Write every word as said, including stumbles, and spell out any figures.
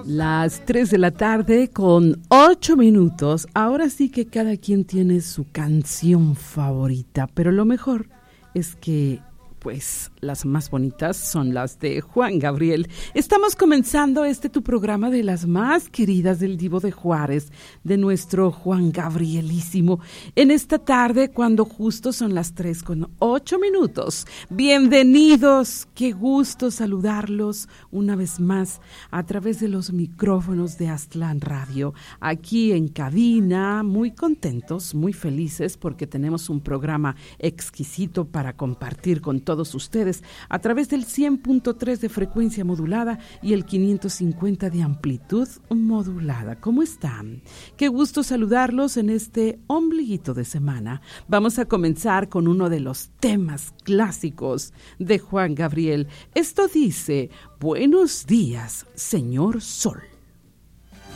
Las tres de la tarde con ocho minutos. Ahora sí que cada quien tiene su canción favorita, pero lo mejor es que pues las más bonitas son las de Juan Gabriel. Estamos comenzando este tu programa de las más queridas del Divo de Juárez, de nuestro Juan Gabrielísimo, en esta tarde cuando justo son las tres con ocho minutos. Bienvenidos, qué gusto saludarlos una vez más a través de los micrófonos de Aztlán Radio, aquí en cabina, muy contentos, muy felices porque tenemos un programa exquisito para compartir con todos ustedes a través del cien punto tres de frecuencia modulada y el quinientos cincuenta de amplitud modulada. ¿Cómo están? Qué gusto saludarlos en este ombliguito de semana. Vamos a comenzar con uno de los temas clásicos de Juan Gabriel. Esto dice: buenos días, señor Sol.